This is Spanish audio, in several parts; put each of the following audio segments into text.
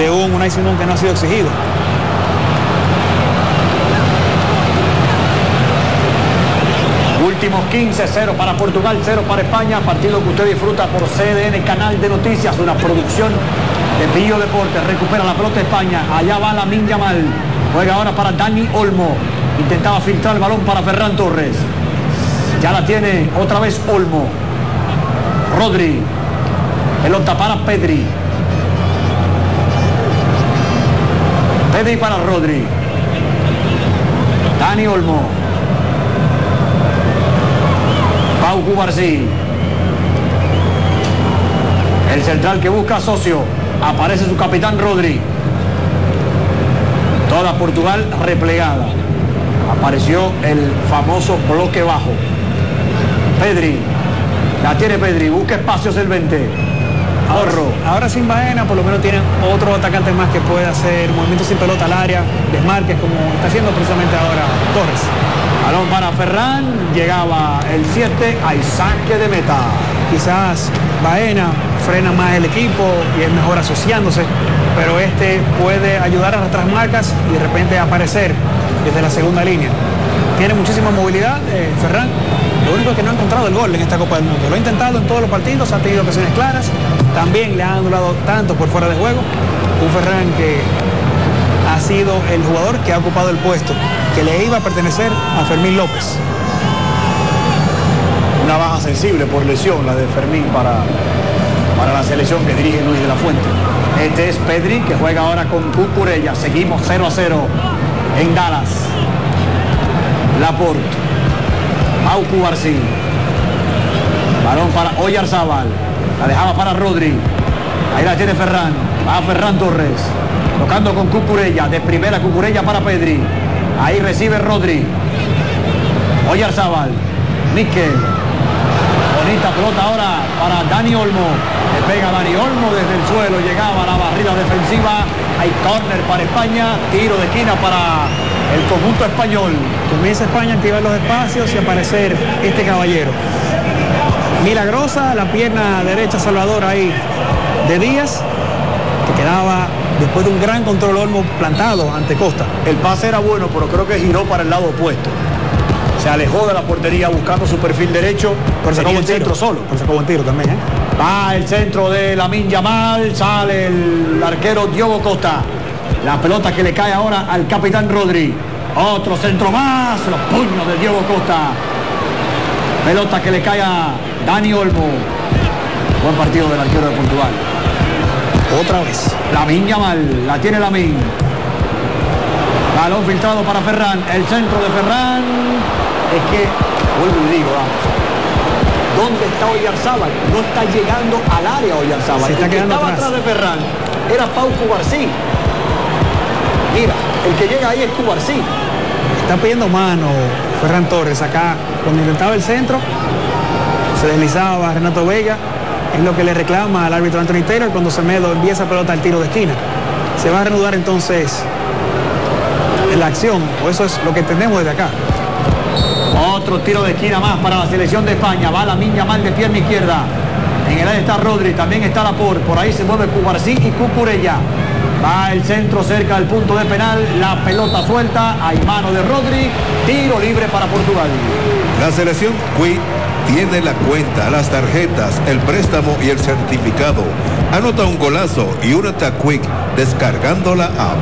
de un Unai Simón que no ha sido exigido. Últimos 15, 0 para Portugal, 0 para España. Partido que usted disfruta por CDN, Canal de Noticias, una producción de Bio Deportes. Recupera la pelota España. Allá va Lamine Yamal. Juega ahora para Dani Olmo. Intentaba filtrar el balón para Ferran Torres. Ya la tiene otra vez Olmo. Rodri. Pelota para Pedri. Pedri para Rodri. Dani Olmo. Pau Cubarsí. El central que busca socio. Aparece su capitán Rodri. Toda Portugal replegada. Apareció el famoso bloque bajo. Pedri. La tiene Pedri. Busca espacios el 20. Ahora sin Baena, por lo menos tienen otro atacante más que puede hacer movimientos sin pelota al área, desmarques, como está haciendo precisamente ahora Torres. Balón para Ferran. Llegaba el 7 al saque de meta. Quizás Baena frena más el equipo y es mejor asociándose, pero este puede ayudar a arrastrar marcas y de repente aparecer desde la segunda línea. Tiene muchísima movilidad Ferran. Lo único es que no ha encontrado el gol en esta Copa del Mundo. Lo ha intentado en todos los partidos, ha tenido ocasiones claras. También le han anulado tanto por fuera de juego. Un Ferran que ha sido el jugador que ha ocupado el puesto que le iba a pertenecer a Fermín López. Una baja sensible por lesión la de Fermín para la selección que dirige Luis de la Fuente. Este es Pedri, que juega ahora con Cucurella. Seguimos 0-0 en Dallas. Laporte. Pau Cubarsí. Balón para Oyarzábal. La dejaba para Rodri. Ahí la tiene Ferran. Va Ferran Torres. Tocando con Cucurella. De primera Cucurella para Pedri. Ahí recibe Rodri. Oyarzábal. Miquel. Bonita pelota ahora para Dani Olmo. Le pega Dani Olmo desde el suelo. Llegaba a la barrida defensiva. Hay córner para España. Tiro de esquina para el conjunto español. Comienza España a activar los espacios y aparecer este caballero. Milagrosa la pierna derecha Salvador ahí de Díaz, que quedaba después de un gran control Olmo plantado ante Costa. El pase era bueno, pero creo que giró para el lado opuesto. Se alejó de la portería buscando su perfil derecho, pero sacó un centro solo. Pero sacó buen tiro también, Va el centro de Lamine Yamal, sale el arquero Diogo Costa. La pelota que le cae ahora al capitán Rodri. Otro centro más, los puños de Diogo Costa. Pelota que le cae a Dani Olmo. Buen partido del arquero de Portugal. Otra vez. Lamine Yamal, la tiene Lamine. Balón filtrado para Ferran. El centro de Ferran. Es que, vuelvo y digo, vamos. ¿Dónde está Oyarzábal? No está llegando al área Oyarzábal. Se está quedando estaba atrás de Ferran era Pau Cubarsí. Mira, el que llega ahí es Cubarsí. Está pidiendo mano Ferran Torres acá. Cuando intentaba el centro, se deslizaba Renato Vega. Es lo que le reclama al árbitro Anthony Taylor cuando Semedo envía esa pelota al tiro de esquina. Se va a reanudar entonces la acción, o eso es lo que entendemos desde acá. Otro tiro de esquina más para la selección de España. Va Lamine Yamal de pierna izquierda. En el área está Rodri, también está Laporte. Por ahí se mueve Cubarsí y Cucurella. Va el centro cerca del punto de penal. La pelota suelta. Hay mano de Rodri. Tiro libre para Portugal. La selección Quick tiene la cuenta, las tarjetas, el préstamo y el certificado. Anota un golazo y únete a Quick descargando la app.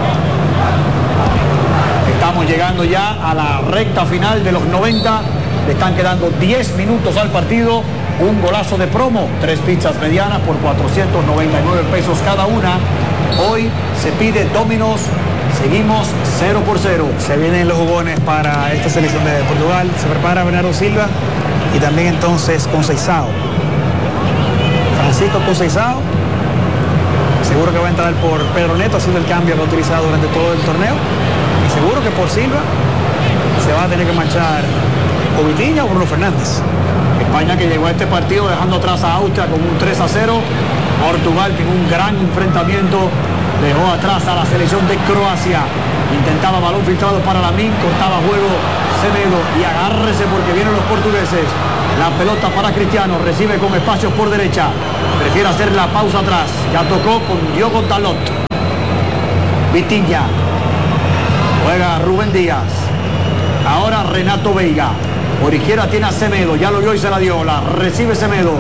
Estamos llegando ya a la recta final de los 90. Le están quedando 10 minutos al partido. Un golazo de promo. 3 pizzas medianas por 499 pesos cada una. Hoy se pide Domino's. Seguimos 0-0. Se vienen los jugones para esta selección de Portugal. Se prepara Bernardo Silva y también entonces Conceição. Francisco Conceição. Seguro que va a entrar por Pedro Neto, haciendo el cambio que ha utilizado durante todo el torneo. Y seguro que por Silva se va a tener que marchar o Vitinha o Bruno Fernández. España que llegó a este partido dejando atrás a Austria con un 3-0. Portugal que en un gran enfrentamiento dejó atrás a la selección de Croacia. Intentaba balón filtrado para Lamine, cortaba juego Semedo y agárrese porque vienen los portugueses. La pelota para Cristiano, recibe con espacios por derecha. Prefiere hacer la pausa atrás. Ya tocó con Diogo Dalot. Vitiña. Juega Rubén Díaz. Ahora Renato Veiga. Por izquierda tiene a Semedo. Ya lo vio y se la dio. La recibe Semedo.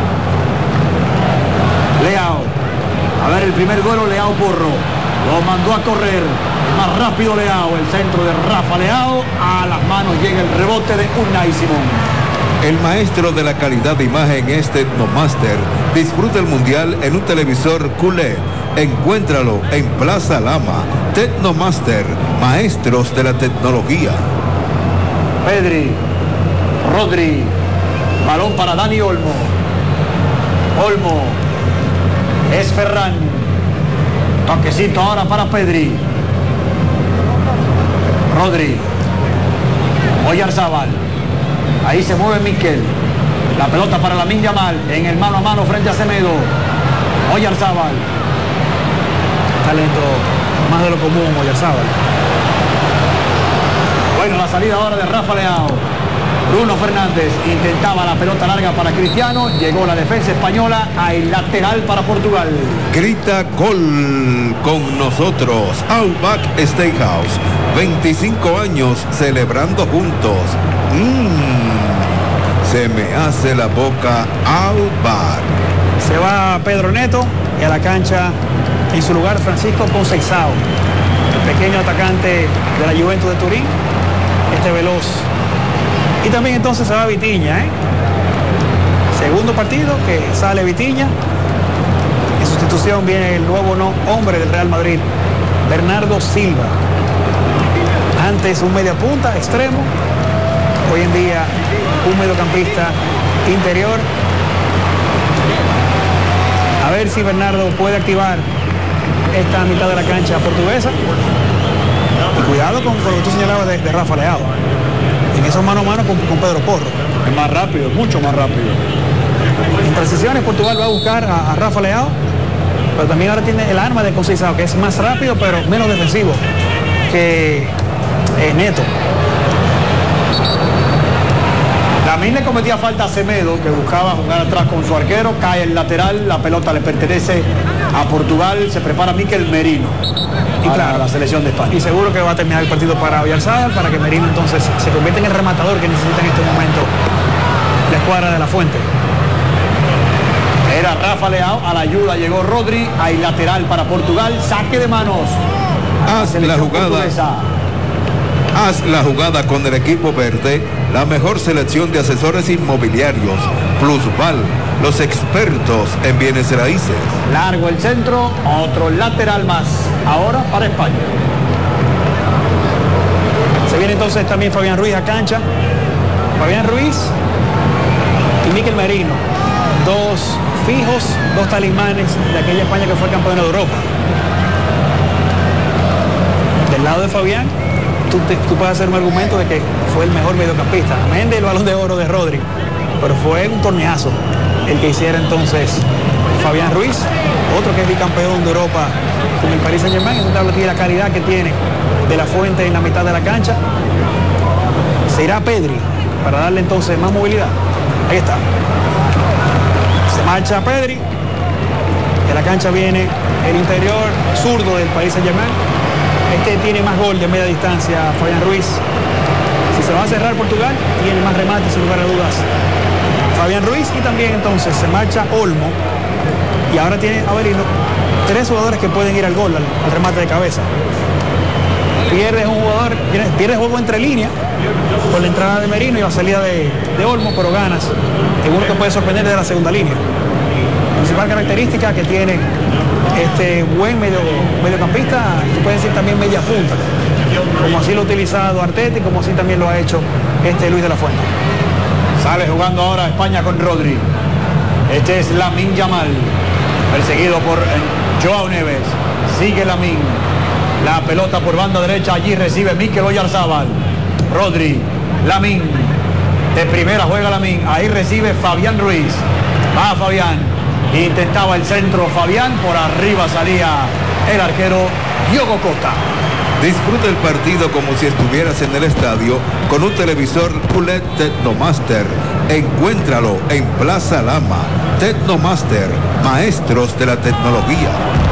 Leao. A ver el primer duelo, Leao Porro. Lo mandó a correr. Más rápido Leao. El centro de Rafa Leao. A las manos llega el rebote de Unai Simón. El maestro de la calidad de imagen es Tecnomaster. Disfruta el mundial en un televisor QLED. Encuéntralo en Plaza Lama. Tecnomaster, maestros de la tecnología. Pedri, Rodri, balón para Dani Olmo. Olmo, es Ferran. Toquecito ahora para Pedri. Rodri, Oyarzábal. Ahí se mueve Miquel. La pelota para Lamine Yamal en el mano a mano frente a Semedo. Oyarzábal. Talento más de lo común, Oyarzábal. Bueno, la salida ahora de Rafa Leao. Bruno Fernández intentaba la pelota larga para Cristiano. Llegó la defensa española al lateral para Portugal. Grita gol con nosotros. Outback Steakhouse. 25 años celebrando juntos. Se me hace la boca Outback. Se va Pedro Neto y a la cancha en su lugar Francisco Conceição, el pequeño atacante de la Juventus de Turín, este veloz. Y también entonces se va Vitiña, segundo partido que sale Vitiña. En sustitución viene el nuevo hombre del Real Madrid, Bernardo Silva. Antes un media punta extremo, hoy en día un mediocampista interior. A ver si Bernardo puede activar esta mitad de la cancha portuguesa. Y cuidado con lo que tú señalabas de Rafa Leao. En esos mano a mano con Pedro Porro. Es más rápido, mucho más rápido. En transiciones Portugal va a buscar a Rafa Leao, pero también ahora tiene el arma de Conceição, que es más rápido pero menos defensivo que Neto. También le cometía falta a Semedo, que buscaba jugar atrás con su arquero. Cae el lateral, la pelota le pertenece a Portugal. Se prepara Mikel Merino para la selección de España. Y seguro que va a terminar el partido para Oyarzábal, para que Merino entonces se convierta en el rematador que necesita en este momento la escuadra de la Fuente. Era Rafa Leao, a la ayuda llegó Rodri. Hay lateral para Portugal, saque de manos. Haz la jugada. Portuguesa. Haz la jugada con el equipo verde, la mejor selección de asesores inmobiliarios. Plusval, los expertos en bienes raíces. Largo el centro, otro lateral más. Ahora para España. Se viene entonces también Fabián Ruiz a cancha. Fabián Ruiz y Mikel Merino. Dos fijos, dos talismanes de aquella España que fue campeona de Europa. Del lado de Fabián, tú puedes hacer un argumento de que fue el mejor mediocampista, amén del Balón de Oro de Rodri, pero fue un torneazo el que hiciera entonces Fabián Ruiz, otro que es bicampeón de Europa con el Paris Saint-Germain. Entonces habla aquí de la calidad que tiene de la Fuente en la mitad de la cancha. Se irá Pedri para darle entonces más movilidad. Ahí está. Se marcha Pedri. De la cancha viene el interior zurdo del Paris Saint-Germain. Este tiene más gol de media distancia, Fabián Ruiz. Si se va a cerrar Portugal, tiene más remates sin lugar a dudas Fabián Ruiz. Y también entonces se marcha Olmo. Y ahora tiene Avelino tres jugadores que pueden ir al gol, al remate de cabeza. Pierde un jugador, pierde juego entre líneas por la entrada de Merino y la salida de Olmo, pero ganas en uno que puede sorprender desde la segunda línea. La principal característica que tiene este buen mediocampista, se puede decir también media punta, como así lo ha utilizado Arteta y como así también lo ha hecho Luis de la Fuente. Sale jugando ahora España con Rodri. Este es Lamine Yamal, perseguido por Joao Neves. Sigue Lamine. La pelota por banda derecha, allí recibe Mikel Oyarzábal. Rodri, Lamine. De primera juega Lamine, ahí recibe Fabián Ruiz. Va Fabián. Intentaba el centro Fabián, por arriba salía el arquero Diogo Costa. Disfruta el partido como si estuvieras en el estadio con un televisor QLED Tecnomaster. Encuéntralo en Plaza Lama. Tecnomaster, maestros de la tecnología.